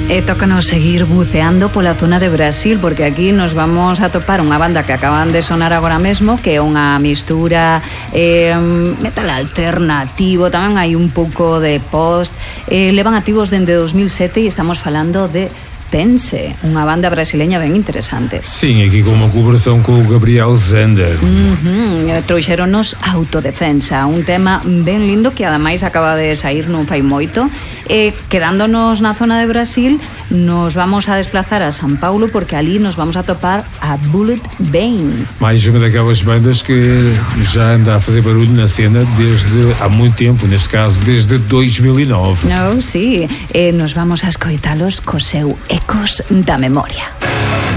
E tócanos seguir buceando pola zona de Brasil, porque aquí nos vamos a topar unha banda que acaban de sonar agora mesmo, que é unha mistura metal alternativo, tamén hai un pouco de post, levan activos dende 2007 e estamos falando de Pense, unha banda brasileña ben interesante. Sim, aqui com uma colaboração com o Gabriel Zander. Trouxeronos Autodefensa, un tema ben lindo que ademais acaba de sair non fai moito. Quedándonos na zona de Brasil, nos vamos a desplazar a São Paulo, porque ali nos vamos a topar a Bullet Bane. Mais uma daquelas bandas que já anda a fazer barulho na cena desde há muito tempo, neste caso desde 2009. No, sí, nos vamos a escoitalos co seu Ecos da Memoria.